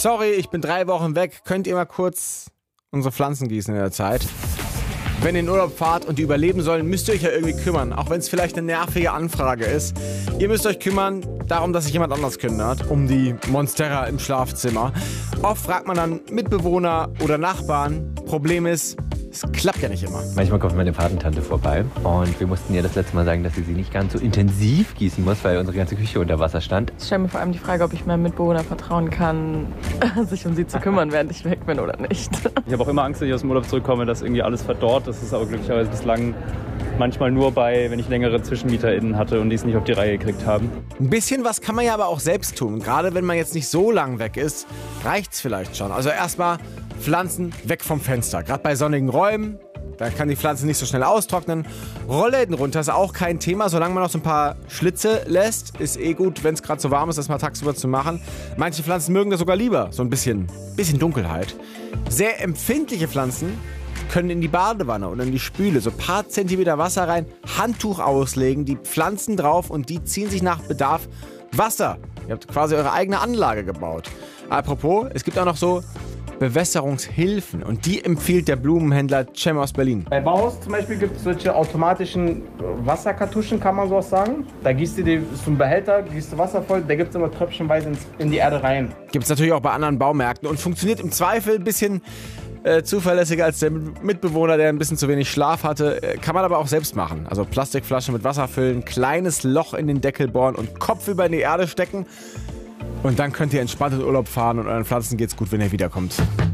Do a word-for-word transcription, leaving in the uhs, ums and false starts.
sorry, ich bin drei Wochen weg, könnt ihr mal kurz unsere Pflanzen gießen in der Zeit? Wenn ihr in Urlaub fahrt und die überleben sollen, müsst ihr euch ja irgendwie kümmern, auch wenn es vielleicht eine nervige Anfrage ist. Ihr müsst euch kümmern darum, dass sich jemand anders kümmert, um die Monstera im Schlafzimmer. Oft fragt man dann Mitbewohner oder Nachbarn. Problem ist, es klappt ja nicht immer. Manchmal kommt meine Patentante vorbei und wir mussten ihr das letzte Mal sagen, dass sie sie nicht ganz so intensiv gießen muss, weil unsere ganze Küche unter Wasser stand. Ich stelle mir vor allem die Frage, ob ich meinem Mitbewohner vertrauen kann, sich um sie zu kümmern, während ich weg bin oder nicht. Ich habe auch immer Angst, wenn ich aus dem Urlaub zurückkomme, dass irgendwie alles verdorrt. Das ist aber glücklicherweise bislang manchmal nur bei, wenn ich längere ZwischenmieterInnen hatte und die es nicht auf die Reihe gekriegt haben. Ein bisschen was kann man ja aber auch selbst tun. Gerade wenn man jetzt nicht so lang weg ist, reicht's vielleicht schon. Also erstmal Pflanzen weg vom Fenster. Gerade bei sonnigen Räumen, da kann die Pflanze nicht so schnell austrocknen. Rollläden runter ist auch kein Thema, solange man noch so ein paar Schlitze lässt. Ist eh gut, wenn es gerade so warm ist, das mal tagsüber zu machen. Manche Pflanzen mögen das sogar lieber, so ein bisschen, bisschen Dunkelheit. Sehr empfindliche Pflanzen können in die Badewanne oder in die Spüle so ein paar Zentimeter Wasser rein, Handtuch auslegen, die Pflanzen drauf und die ziehen sich nach Bedarf Wasser. Ihr habt quasi eure eigene Anlage gebaut. Apropos, es gibt auch noch so Bewässerungshilfen und die empfiehlt der Blumenhändler Cem aus Berlin. Bei Bauhaus zum Beispiel gibt es solche automatischen Wasserkartuschen, kann man sowas sagen. Da gießt du die, ist so ein Behälter, gießt du Wasser voll, der gibt es immer tröpfchenweise ins, in die Erde rein. Gibt es natürlich auch bei anderen Baumärkten und funktioniert im Zweifel ein bisschen äh, zuverlässiger als der Mitbewohner, der ein bisschen zu wenig Schlaf hatte. Äh, kann man aber auch selbst machen. Also Plastikflasche mit Wasser füllen, kleines Loch in den Deckel bohren und Kopf über in die Erde stecken. Und dann könnt ihr entspannt in Urlaub fahren und euren Pflanzen geht's gut, wenn ihr wiederkommt.